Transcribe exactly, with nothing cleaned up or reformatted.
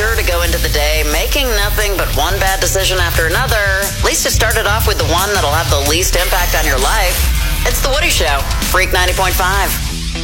sure to go into the day making nothing but one bad decision after another. At least it started off with the one that'll have the least impact on your life. It's The Woody Show, Freak ninety point five.